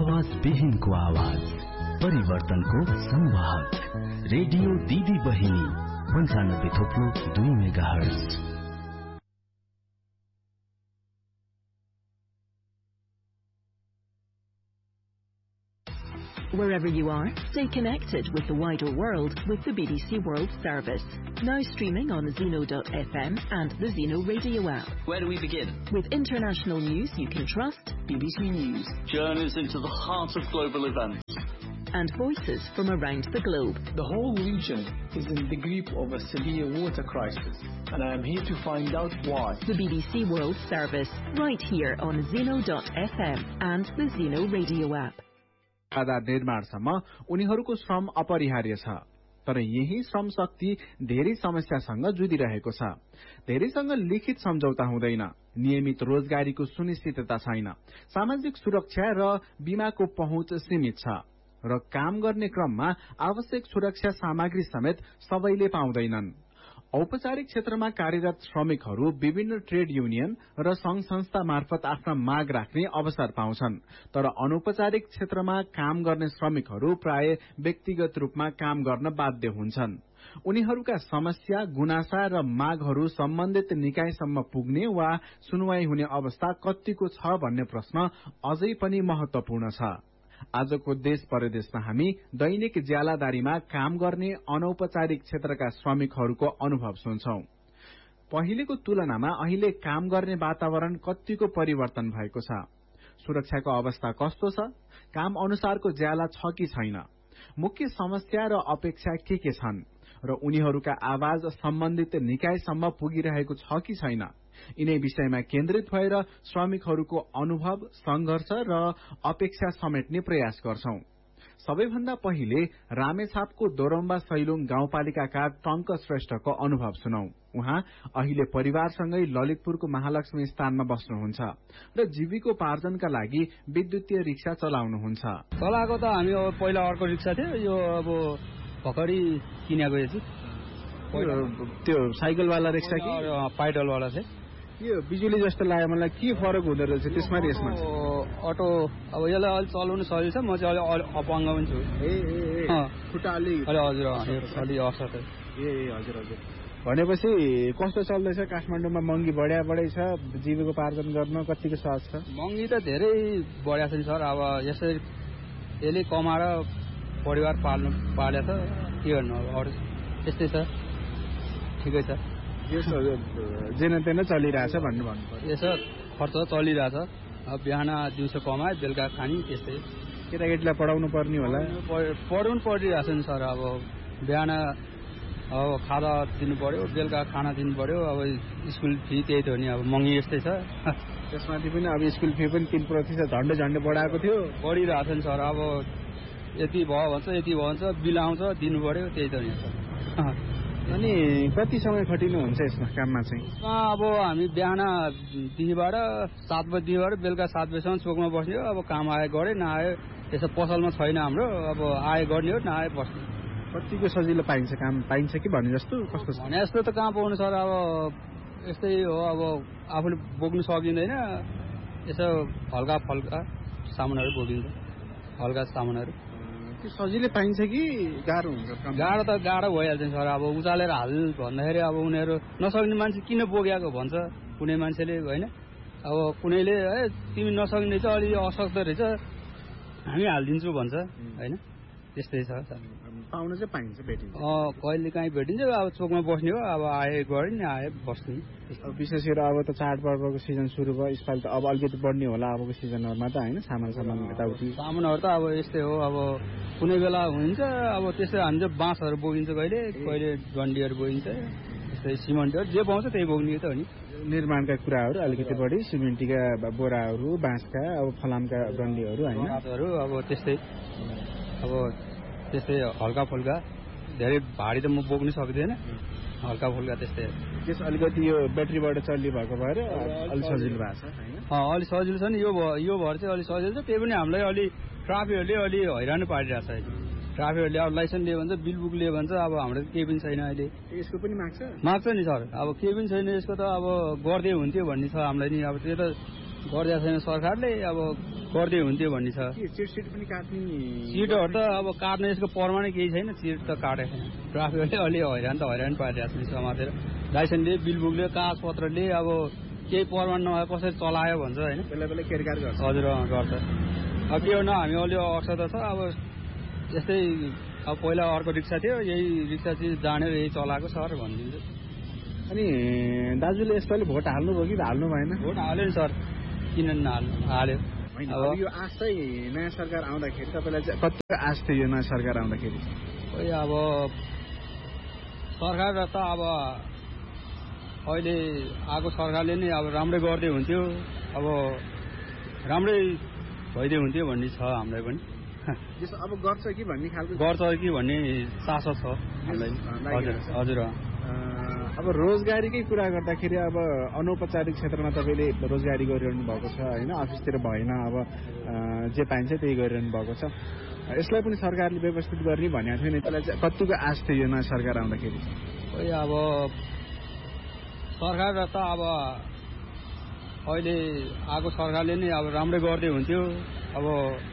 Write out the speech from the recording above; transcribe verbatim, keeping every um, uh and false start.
आवाज विहीनको आवाज, परिवर्तनको संवाहक, रेडियो दिदी बहिनी पन्चानब्बे थोप्लो दुई megahertz. Wherever you are, stay connected with the wider world with the B B C World Service. Now streaming on Zeno dot f m and the Zeno radio app. Where do we begin? With international news you can trust, B B C News. Journeys into the heart of global events. And voices from around the globe. The whole region is in the grip of a severe water crisis, and I am here to find out why. The B B C World Service, right here on Zeno dot f m and the Zeno radio app. आधार निर्माणसम्म उनीहरूको श्रम अपरिहार्य छ, तर यही श्रम शक्ति धेरै समस्यासँग जुधिरहेको छ। धेरैसँग लिखित सम्झौता हुँदैन, नियमित रोजगारीको सुनिश्चितता छैन, सामाजिक सुरक्षा र बीमाको पहुँच सीमित छ र काम गर्ने क्रममा आवश्यक सुरक्षा सामग्री समेत सबैले पाउँदैनन्। औपचारिक क्षेत्रमा कार्यरत श्रमिकहरू विभिन्न ट्रेड युनियन र संघ संस्था मार्फत आफ्ना माग राख्ने अवसर पाउँछन्, तर अनौपचारिक क्षेत्रमा काम गर्ने श्रमिकहरू प्राय व्यक्तिगत रूपमा काम गर्न बाध्य हुन्छन्। उनीहरूका समस्या, गुनासा र मागहरू सम्बन्धित निकायसम्म पुग्ने वा सुनवाई हुने अवस्था कतिको छ भन्ने प्रश्न अझै पनि महत्वपूर्ण छ। आजको देश परदेशमा हामी दैनिक ज्यालादारीमा काम गर्ने अनौपचारिक क्षेत्रका श्रमिकहरूको अनुभव सुन्छौं। पहिलेको तुलनामा अहिले काम गर्ने वातावरण कतिको परिवर्तन भएको छ, सुरक्षाको अवस्था कस्तो छ, काम अनुसारको ज्याला छ कि छैन, मुख्य समस्या र अपेक्षा के के छन् र उनीहरूका आवाज सम्बन्धित निकायसम्म पुगिरहेको छ कि छैन, यिनै विषयमा केन्द्रित भएर श्रमिकहरूको अनुभव, संघर्ष र अपेक्षा समेट्ने प्रयास गर्छौं। सबैभन्दा पहिले रामेछापको दोरम्बा सैलुङ गाउँपालिकाका टंक श्रेष्ठको अनुभव सुनौ। उहाँ अहिले परिवारसँगै ललितपुरको महालक्ष्मी स्थानमा बस्नुहुन्छ र जीविकोपार्जनका लागि विद्युतीय रिक्सा चलाउनुहुन्छ। चलाएको त हामी पहिला अर्को रिक्सा थियो, यो अब भर्खरै किनेको यो त्यो साइकलवाला रिक्सा कि पाइडलवाला चाहिँ यो बिजुली जस्तो लाग्यो मलाई। के फरक हुँदो रहेछ त्यसमा र यसमा? अटो अब यसलाई अलि चलाउनु सजिलो छ, म चाहिँ अलि अपाङ्ग पनि छु। ए ए खुट्टा अलि हजुर अलि असर ए हजुर हजुर। भनेपछि कस्तो चल्दैछ काठमाडौँमा? महँगी बढ्या बढै छ, जीविकोपार्जन गर्न कतिको सहज छ? महँगी त धेरै बढ्या छ नि सर। अब यसरी यसले कमाएर परिवार पाल्नु पाले त के गर्नु, अरू त्यस्तै छ, ठिकै छ। जेन तेन चलिरहेछ भन्नु भन्नु पर्यो। यसो खर्च चलिरहेछ, अब बिहान दिउँसो कमाए बेलुका खाने, त्यस्तै। केटाकेटीलाई पढाउनु पर्ने होला? पढाउनु परिरहेछ नि सर। अब बिहान अब खाजा दिनु पर्यो, बेलुका खाना दिनु पर्यो, अब स्कुल फी त्यही थियो नि, अब महँगी यस्तै छ। त्यसमाथि पनि अब स्कुल फी पनि तीन प्रतिशत झन्डै झन्डै बढाएको थियो, बढिरहेछ नि सर। अब यति भयो भन्छ, यति भयो भन्छ, बिल आउँछ दिनु पर्यो, त्यही त नि सर। अनि कति समय खटिनुहुन्छ यसमा काममा चाहिँ? अब हामी बिहान दिनबाट सात बजीबाट बेलुका सात बजीसम्म चोकमा बस्ने हो। अब काम आयो गरे, नआयो यसो पसलमा छैन हाम्रो, अब आयो गर्ने हो, नआयो बस्ने। कतिको सजिलो पाइन्छ काम? पाइन्छ कि भने जस्तो कस्तो छ? भने जस्तो त कहाँ पाउनु सर। अब यस्तै हो, अब आफूले बोक्नु सकिँदैन, यसो हल्का फल्का सामानहरू बोकिन्छ, हल्का सामानहरू। सजिलै पाइन्छ कि गाह्रो हुन्छ? गाह्रो त गाह्रो भइहाल्छ सर। अब उचालेर हाल भन्दाखेरि अब उनीहरू नसक्ने मान्छे किन बोकेको भन्छ कुनै मान्छेले, होइन? अब कुनैले है तिमी नसक्ने रहेछ, अलि असक्त रहेछ, हामी हालिदिन्छु भन्छ, होइन? त्यस्तै छ सर। पाउनु चाहिँ पाइन्छ, भेटिन्छ? अँ कहिले काहीँ भेटिन्छ। अब चोकमा बस्ने हो, अब आए गऱ्यो नि, आए बस्ने। विशेष गरेर अब त चाडपर्वको सिजन सुरु भयो, यसपालि त अब अलिकति बढ्ने होला अबको सिजनहरूमा त, होइन? सामान सामान यताउति सामानहरू त अब यस्तै हो। अब कुनै बेला हुन्छ, अब त्यस्तै हामी चाहिँ बाँसहरू बोकिन्छ, कहिले कहिले डन्डीहरू बोकिन्छ, त्यस्तै सिमेन्टहरू जे पाउँछ त्यही बोक्ने त हो नि। निर्माणका कुराहरू अलिकति बढी, सिमेन्टीका बोराहरू, बाँसका, अब फलामका डन्डीहरू, होइन? अब त्यस्तै, अब त्यस्तै हल्का फुल्का, धेरै भारी त म बोक्नु सक्दिनँ, हल्का फुल्का त्यस्तै। त्यस अलिकति यो ब्याट्रीबाट चल्ने भएको भएर अलिक सजिलो भएको छ, होइन? अँ अलिक सजिलो छ नि, यो यो भएर चाहिँ अलिक सजिलो छ। त्यही पनि हामीलाई अलि ट्राफिकहरूले अलि हैरान पारिरहेको छ अहिले। ट्राफिकहरूले अब लाइसेन्स लियो भन्छ, बिल बुक लियो भन्छ, अब हाम्रो केही पनि छैन अहिले। यसको पनि माग्छ? माग्छ नि सर। अब केही पनि छैन यसको त, अब गर्दै हुन्थ्यो भन्ने छ हामीलाई नि। अब त्यो त गरिदिएको छैन सरकारले। अब गर्दै हुन्थ्यो भन्ने छ। चिट सिट पनि काट्ने सिटहरू त अब काट्ने यसको परमानै केही छैन, सिट त काटेको छैन। ट्राफिकले अलि हैरान त हैरान पारिरहेको छ समातेर, लाइसेन्सले बिलबुकले कागजपत्रले अब केही परमान नभए कसरी चलायो भन्छ होइन, बेला बेला केरकार गर्छ। हजुर गर्छ। अब के गर्नु, हामी अलि अवसर त छ अब यस्तै। अब पहिला अर्को रिक्सा थियो, यही रिक्सा चाहिँ जानेर यही चलाएको सर भनिदिन्छु। अनि दाजुले यसपालि भोट हाल्नुभयो कि हाल्नु भएन? भोट हाल्यो नि सर, किन नहाल्नु, हाल्यो। अब यो आश चाहिँ नयाँ सरकार आउँदाखेरि तपाईँलाई चाहिँ कतिको आश थियो यो नयाँ सरकार आउँदाखेरि? खोइ अब सरकार त अब अहिले आएको सरकारले नै अब राम्रै गर्दै हुन्थ्यो, अब राम्रै भइदियो हुन्थ्यो भन्ने छ हामीलाई पनि। अब गर्छ कि भन्ने खालको गर्छ कि भन्ने चासो छ हामीलाई। हजुर हजुर। अब रोजगारीकै कुरा गर्दाखेरि अब अनौपचारिक क्षेत्रमा तपाईँले रोजगारी गरिरहनु भएको छ होइन, अफिसतिर भएन, अब जे पाइन्छ त्यही गरिरहनु भएको छ। यसलाई पनि सरकारले व्यवस्थित गर्ने भनेको थियो नि, त्यसलाई चाहिँ कतिको आश थियो यो नयाँ सरकार आउँदाखेरि? खोइ अब सरकार त अब अहिले आएको सरकारले नै अब राम्रै गर्दै हुन्थ्यो, अब